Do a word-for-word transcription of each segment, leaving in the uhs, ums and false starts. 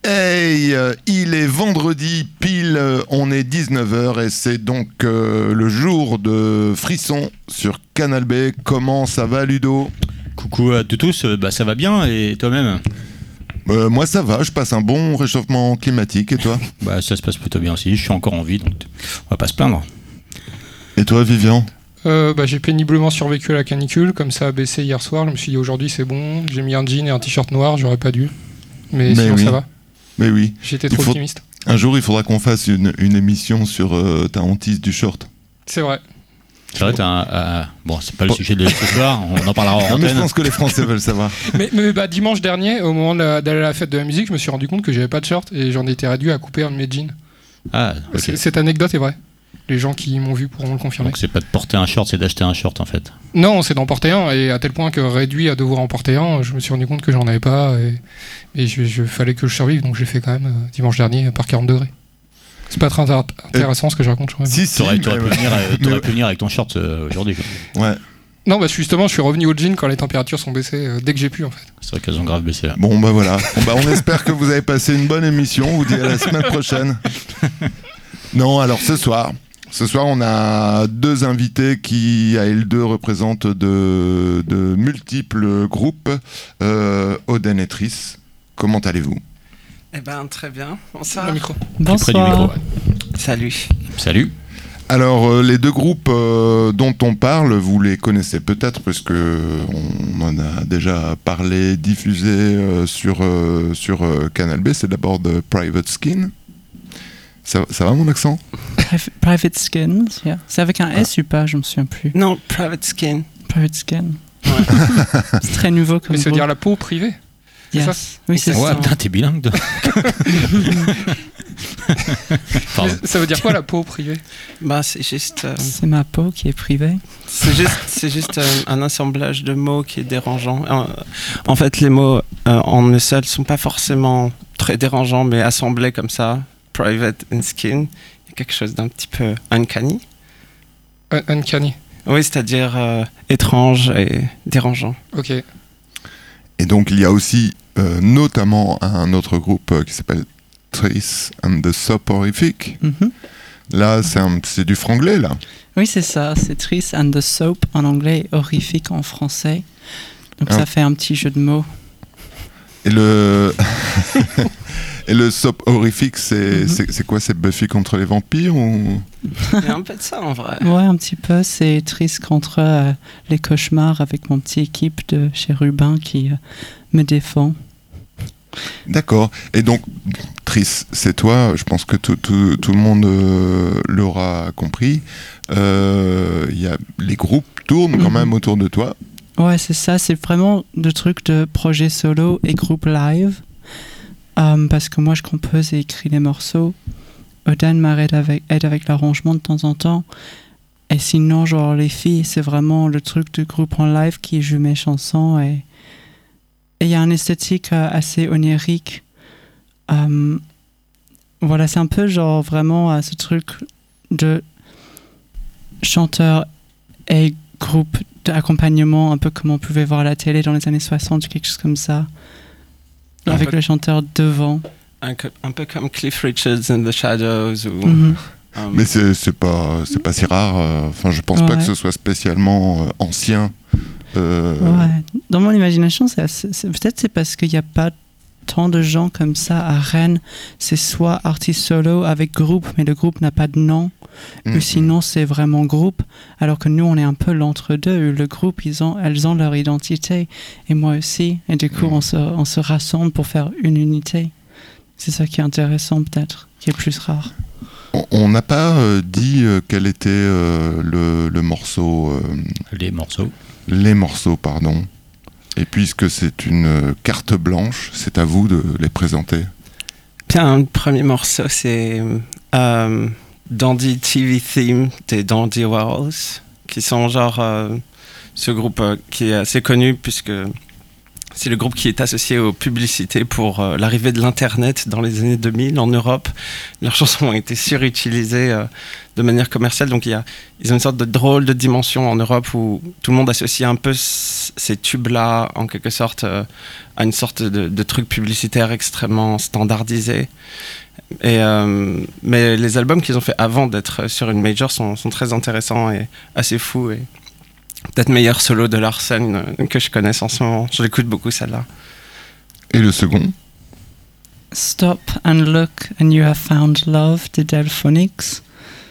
Hey, euh, il est vendredi, pile, euh, on est dix-neuf heures et c'est donc euh, le jour de Frisson sur Canal B. Comment ça va, Ludo ? Coucou à tous, euh, bah ça va bien, et toi-même ? euh, Moi ça va, je passe un bon réchauffement climatique, et toi ? Bah ça se passe plutôt bien aussi, je suis encore en vie, donc on va pas se plaindre. Et toi, Vivian ? Euh, bah, j'ai péniblement survécu à la canicule, comme ça a baissé hier soir, je me suis dit aujourd'hui c'est bon, j'ai mis un jean et un t-shirt noir, j'aurais pas dû, mais, mais sinon oui. ça va. Mais oui. J'étais trop faut... optimiste. Un jour il faudra qu'on fasse une, une émission sur euh, ta hantise du short. C'est vrai. C'est vrai, t'as un, euh, bon, c'est pas le sujet de ce soir, on en parlera en antenne. antenne. Mais je pense que les Français veulent savoir. Mais, mais bah, dimanche dernier, au moment de la, d'aller à la fête de la musique, je me suis rendu compte que j'avais pas de short et j'en étais réduit à couper un de mes jeans. Ah, okay. C'est, cette anecdote est vraie. Les gens qui m'ont vu pourront le confirmer. Donc c'est pas de porter un short, c'est d'acheter un short en fait. Non, c'est d'en porter un, et à tel point que réduit à devoir en porter un, je me suis rendu compte que j'en avais pas, et, et je, je fallait que je survive, donc j'ai fait quand même euh, dimanche dernier par quarante degrés. C'est pas très intér- intéressant euh, ce que je raconte, je crois. Si, si, t'aurais, t'aurais, pu, venir, euh, t'aurais pu venir avec ton short euh, aujourd'hui. Quoi. Ouais. Non, bah justement, je suis revenu au jean quand les températures sont baissées, euh, dès que j'ai pu en fait. C'est vrai qu'elles ont grave baissé là. Bon bah voilà, bon, bah, on espère que vous avez passé une bonne émission, on vous dit à la semaine prochaine. Non, alors ce soir... Ce soir, on a deux invités qui, à L deux, représentent de, de multiples groupes. Euh, Oden et Tris, comment allez-vous ? Eh ben, très bien. Bonsoir. Le micro. Bonsoir. Près du micro, ouais. Salut. Salut. Alors, euh, les deux groupes euh, dont on parle, vous les connaissez peut-être, parce qu'on en a déjà parlé, diffusé euh, sur, euh, sur euh, Canal B. C'est d'abord de Private Skin. Ça, ça va mon accent ? Private Skins, yeah. C'est avec un S ah. ou pas ? Je me souviens plus. Non, Private Skin. Private Skin. Ouais. C'est très nouveau comme. Mais ça veut dire la peau privée ? Yes. C'est ça ? Oui, c'est ouais, ça. Putain, t'es bilingue. De... ça veut dire quoi la peau privée ? Bah, c'est juste. Euh... C'est ma peau qui est privée. C'est juste, c'est juste euh, un assemblage de mots qui est dérangeant. En, en fait, les mots euh, en eux seuls sont pas forcément très dérangeants, mais assemblés comme ça. Private and Skin, il y a quelque chose d'un petit peu uncanny. Un- uncanny. Oui, c'est-à-dire euh, étrange et dérangeant. Ok. Et donc il y a aussi euh, notamment un autre groupe euh, qui s'appelle Tris and the Soporific. Mm-hmm. Là, c'est, un, c'est du franglais, là. Oui, c'est ça. C'est Tris and the Soap en anglais et horrifique en français. Donc hein. Ça fait un petit jeu de mots. Et le... Et le soap horrifique, c'est, mm-hmm. c'est, c'est quoi ? C'est Buffy contre les vampires ou... Il y a un peu de ça en vrai. Ouais, un petit peu. C'est triste contre euh, les cauchemars avec mon petit équipe de chérubins qui euh, me défend. D'accord. Et donc, Tris, c'est toi. Je pense que tout, tout, tout le monde euh, l'aura compris. Il euh, y a, les groupes tournent quand mm-hmm. même autour de toi. Ouais, c'est ça. C'est vraiment le truc de projet solo et groupe live. Um, parce que moi je compose et écris les morceaux. Oden m'aide avec, aide avec l'arrangement de temps en temps. Et sinon, genre les filles, c'est vraiment le truc de groupe en live qui joue mes chansons. Et il y a une esthétique euh, assez onirique. Um, voilà, c'est un peu genre vraiment euh, ce truc de chanteur et groupe d'accompagnement, un peu comme on pouvait voir à la télé dans les années soixante, quelque chose comme ça. Un avec peu, le chanteur devant. Un, un peu comme Cliff Richards and the Shadows. Ou, mm-hmm. um... Mais c'est, c'est, pas, c'est pas si rare. Enfin, euh, je pense ouais. pas que ce soit spécialement euh, ancien. Euh... Ouais. Dans mon imagination, c'est assez, c'est, peut-être c'est parce qu'il n'y a pas tant de gens comme ça à Rennes. C'est soit artiste solo avec groupe, mais le groupe n'a pas de nom. Mm-hmm. Ou sinon, c'est vraiment groupe. Alors que nous, on est un peu l'entre-deux. Le groupe, ils ont, elles ont leur identité. Et moi aussi. Et du coup, mm-hmm. on, se, on se rassemble pour faire une unité. C'est ça qui est intéressant, peut-être, qui est plus rare. On n'a pas euh, dit euh, quel était euh, le, le morceau... Euh, les morceaux. Les morceaux, pardon. Et puisque c'est une euh, carte blanche, c'est à vous de les présenter. Bien, le premier morceau, c'est euh, Dandy T V Theme des Dandy Warhols, qui sont genre euh, ce groupe euh, qui est assez connu puisque C'est le groupe qui est associé aux publicités pour euh, l'arrivée de l'Internet dans les années deux mille en Europe. Leurs chansons ont été surutilisées euh, de manière commerciale. Donc il y a, ils ont une sorte de drôle de dimension en Europe où tout le monde associe un peu c- ces tubes-là, en quelque sorte, euh, à une sorte de, de truc publicitaire extrêmement standardisé. Et, euh, mais les albums qu'ils ont fait avant d'être sur une major sont, sont très intéressants et assez fous. Et peut-être meilleur solo de Larsen euh, que je connaisse en ce moment. Je l'écoute beaucoup, celle-là. Et le second? Stop and Look and You Have Found Love de Delphonics.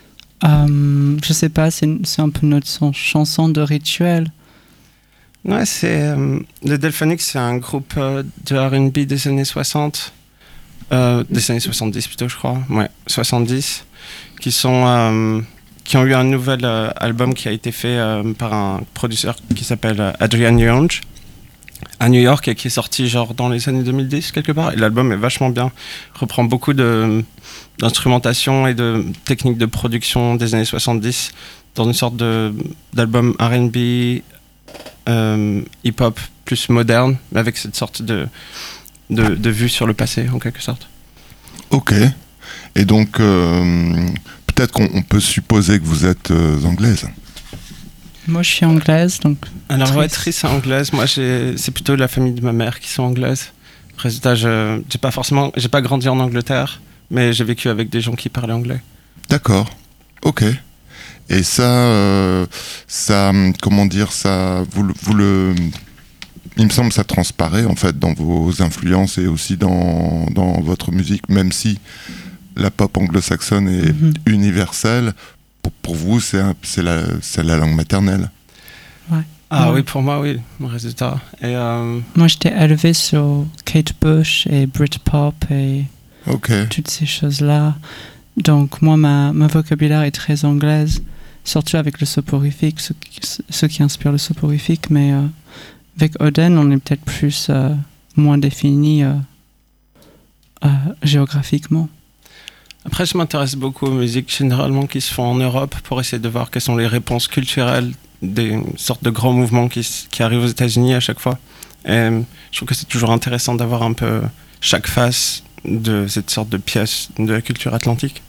Euh, je sais pas, c'est, une- c'est un peu notre son- chanson de rituel. Ouais, c'est... Euh, le Delphonics, c'est un groupe euh, de R and B des années soixante. Euh, des années soixante-dix plutôt, je crois. Ouais, soixante-dix. Qui sont... Euh, qui ont eu un nouvel euh, album qui a été fait euh, par un producteur qui s'appelle euh, Adrian Young à New York et qui est sorti genre dans les années deux mille dix quelque part. Et l'album est vachement bien. Il reprend beaucoup de, d'instrumentation et de techniques de production des années soixante-dix dans une sorte de, d'album R and B euh, hip-hop plus moderne, mais avec cette sorte de, de, de vue sur le passé en quelque sorte. Ok. Et donc, euh, peut-être qu'on on peut supposer que vous êtes euh, anglaise. Moi, je suis anglaise, donc Alors ouais, Trice. Trice est anglaise. Moi, j'ai, c'est plutôt la famille de ma mère qui sont anglaises. Résultat, je, j'ai pas forcément, j'ai pas grandi en Angleterre, mais j'ai vécu avec des gens qui parlaient anglais. D'accord. Ok. Et ça, euh, ça, comment dire, ça, vous, le- vous le, il me semble, que ça transparaît en fait dans vos influences et aussi dans, dans votre musique, même si la pop anglo-saxonne est Mhm. universelle. Pour, pour vous, c'est, un- c'est la, c'est la langue maternelle. Ah Ouais. oui, pour moi, oui, mon résultat. Et euh, moi, j'étais élevée sur Kate Bush et Britpop et Ok. toutes ces choses-là. Donc, moi, ma, ma vocabulaire est très anglaise, surtout avec le soporifique, ce qui, ce qui inspire le soporifique. Mais euh, avec Oden, on est peut-être plus, euh, moins défini euh, euh, géographiquement. après, je m'intéresse beaucoup aux musiques généralement qui se font en Europe pour essayer de voir quelles sont les réponses culturelles des sortes de grands mouvements qui, s- qui arrivent aux États-Unis à chaque fois. Et euh, je trouve que c'est toujours intéressant d'avoir un peu chaque face de cette sorte de pièce de la culture atlantique.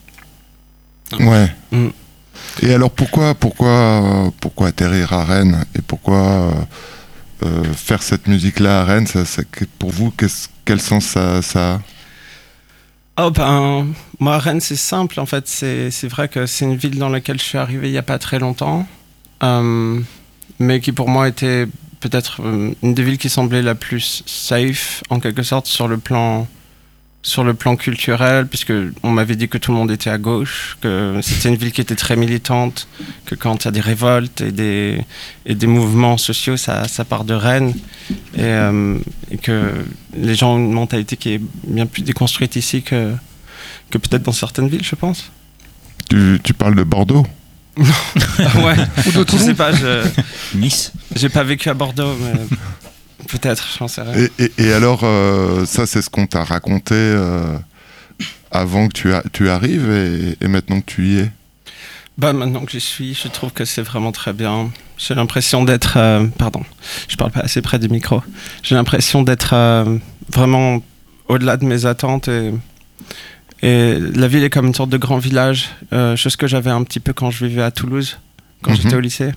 Ouais. Mm. Et alors pourquoi, pourquoi, pourquoi atterrir à Rennes et pourquoi euh, euh, faire cette musique-là à Rennes, ça, ça- que- pour vous, qu'est-ce- quel sens ça, ça a? Oh ben, moi, Rennes, c'est simple en fait. C'est, c'est vrai que c'est une ville dans laquelle je suis arrivé il n'y a pas très longtemps, euh, mais qui pour moi était peut-être euh, une des villes qui semblait la plus safe en quelque sorte sur le plan, sur le plan culturel, puisque on m'avait dit que tout le monde était à gauche, que c'était une ville qui était très militante, que quand il y a des révoltes et des, et des mouvements sociaux, ça, ça part de Rennes, et, euh, et que les gens ont une mentalité qui est bien plus déconstruite ici que, que peut-être dans certaines villes, je pense. Tu, tu parles de Bordeaux? Ah ouais, Ou de je Toulouse. sais pas, je, Nice. j'ai pas vécu à Bordeaux, mais peut-être, j'en sais rien. Et, et- et alors, euh, ça, c'est ce qu'on t'a raconté euh, avant que tu, a- tu arrives et, et maintenant que tu y es. Bah, maintenant que j'y suis, je trouve que c'est vraiment très bien. J'ai l'impression d'être... euh, pardon, je parle pas assez près du micro. J'ai l'impression d'être euh, vraiment au-delà de mes attentes. Et, et la ville est comme une sorte de grand village, euh, chose que j'avais un petit peu quand je vivais à Toulouse, quand Mhm. j'étais au lycée.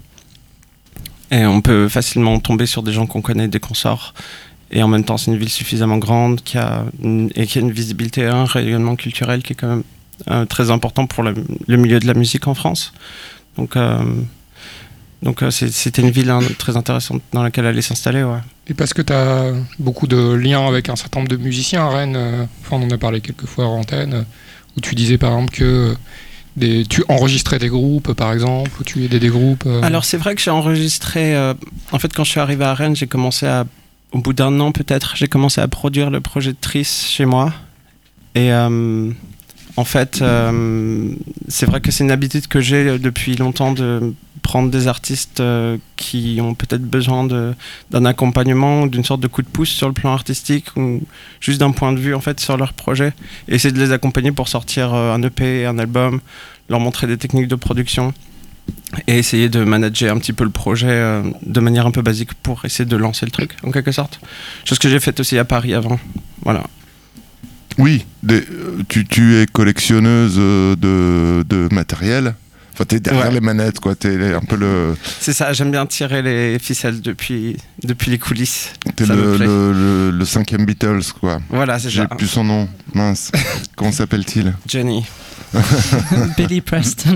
Et on peut facilement tomber sur des gens qu'on connaît dès qu'on sort. Et en même temps, c'est une ville suffisamment grande qui a une, et qui a une visibilité, un rayonnement culturel qui est quand même euh, très important pour le, le milieu de la musique en France. Donc, euh, donc euh, c'est- c'était une ville hein, très intéressante dans laquelle aller s'installer. Ouais. Et parce que tu as beaucoup de liens avec un certain nombre de musiciens à Rennes, euh, enfin, on en a parlé quelques fois en antenne, euh, où tu disais par exemple que euh, des, tu enregistrais des groupes par exemple, ou tu aidais des groupes. euh. Alors c'est vrai que j'ai enregistré, euh, en fait quand je suis arrivé à Rennes, j'ai commencé à, au bout d'un an peut-être, j'ai commencé à produire le projet de Trice chez moi. Et euh, en fait, euh, c'est vrai que c'est une habitude que j'ai depuis longtemps de prendre des artistes euh, qui ont peut-être besoin de, d'un accompagnement, d'une sorte de coup de pouce sur le plan artistique ou juste d'un point de vue en fait sur leur projet, et essayer de les accompagner pour sortir euh, un E P, un album, leur montrer des techniques de production. et essayer de manager un petit peu le projet euh, de manière un peu basique pour essayer de lancer le truc, en quelque sorte. Chose que j'ai faite aussi à Paris avant. Voilà. Oui, des, tu, tu es collectionneuse de, de matériel. Enfin, t'es derrière Ouais. les manettes, quoi. T'es un peu le. C'est ça, j'aime bien tirer les ficelles depuis, depuis les coulisses. T'es Ça me le, plaît. le, le, le cinquième Beatles, quoi. Voilà, c'est J'ai ça. plus son nom. Mince. Comment s'appelle-t-il? Jenny. Billy Preston.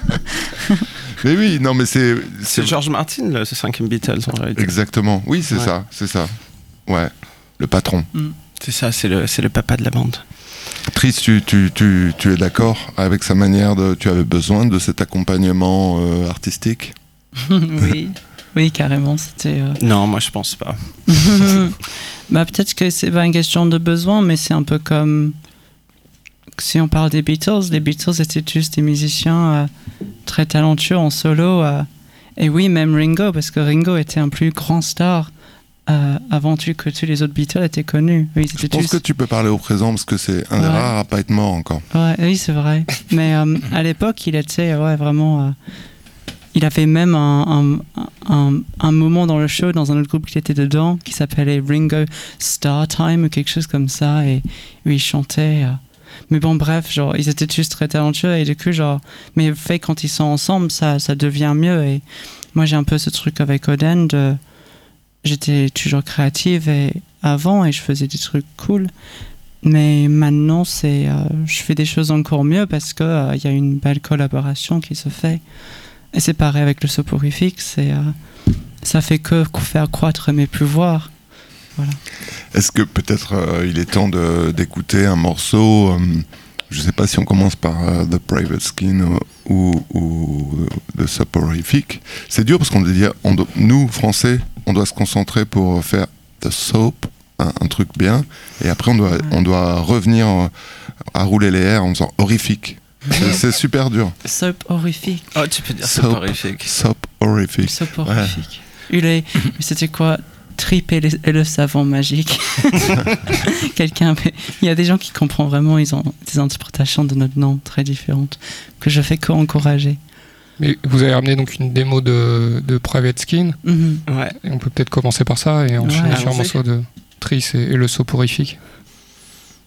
Mais oui, non, mais c'est. C'est George Martin, le ce cinquième Beatles, en réalité. Exactement. Oui, c'est Ouais. ça, c'est ça. Ouais. Le patron. C'est ça, c'est le, c'est le papa de la bande. Tris, tu, tu, tu, tu es d'accord avec sa manière de. Tu avais besoin de cet accompagnement euh, artistique? oui, oui, carrément. C'était. euh, Non, moi je pense pas. bah, peut-être que c'est pas une question de besoin, mais c'est un peu comme. Si on parle des Beatles, les Beatles étaient juste des musiciens euh, très talentueux en solo. euh, et oui, même Ringo, parce que Ringo était un plus grand star euh, avant tout que tous les autres Beatles étaient connus. Oui, ils Je étaient pense tous- que tu peux parler au présent parce que c'est un des Ouais. rares à pas être mort encore. Ouais, oui, c'est vrai. Mais euh, à l'époque, il était ouais, vraiment. euh, il avait même un, un, un, un moment dans le show, dans un autre groupe qui était dedans, qui s'appelait Ringo Star Time ou quelque chose comme ça, et où il chantait. euh. Mais bon, bref, genre, ils étaient tous très talentueux, et du coup, genre, mais le fait quand ils sont ensemble, ça, ça devient mieux. Et moi, j'ai un peu ce truc avec Oden de. J'étais toujours créative et avant, et je faisais des trucs cool. Mais maintenant, c'est, euh, je fais des choses encore mieux parce qu'il euh, y a une belle collaboration qui se fait. Et c'est pareil avec le soporifique, c'est, euh, ça fait que faire croître mes pouvoirs. Voilà. Est-ce que peut-être euh, il est temps de, d'écouter un morceau, euh, je sais pas si on commence par euh, The Private Skin ou, ou, ou The Soporific. C'est dur parce qu'on doit dire, on doit- nous, Français, on doit se concentrer pour faire The Soap, un, un truc bien, et après on doit, Ouais. on doit revenir euh, à rouler les airs en faisant horrifique. C'est, c'est super dur. Soporifique. Oh, tu peux dire Soap. soporifique. Soporific. Soporifique. Il est, mais c'était quoi? Trip et, les- et le savon magique. Quelqu'un, mais il y a des gens qui comprennent vraiment, ils ont des interprétations de notre nom très différentes que je fais qu'encourager. Mais vous avez ramené donc une démo de, de Private Skin, Mhm. Ouais. et on peut peut-être commencer par ça et enchaîner Ouais, sur un allons-y. morceau de Tris et, et le soporifique.